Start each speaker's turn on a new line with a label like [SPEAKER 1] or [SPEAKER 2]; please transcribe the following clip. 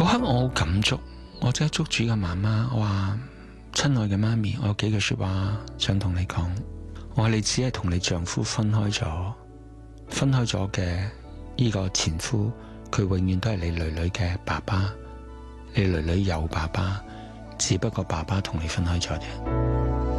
[SPEAKER 1] 刻我好感觸，我即係捉住個媽媽，我話親愛嘅媽咪，我有幾句說話想同你講。我話你只係同你丈夫分開咗嘅呢個前夫，佢永遠都係你女女嘅爸爸，你女女有爸爸，只不過爸爸同你分開咗啫。